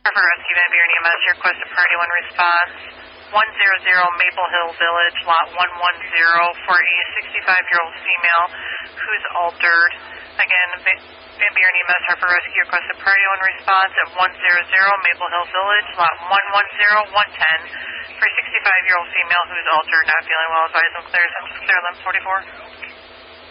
River Rescue Van Buren EMS, your request a priority 1 response. 100 Maple Hill Village, lot 110, for a 65-year-old female who's altered. Again, Van Buren EMS, River Rescue, request a priority 1 response at 100 Maple Hill Village, lot 110, 110, for a 65-year-old female who's altered, not feeling well. Advise them clear 1144.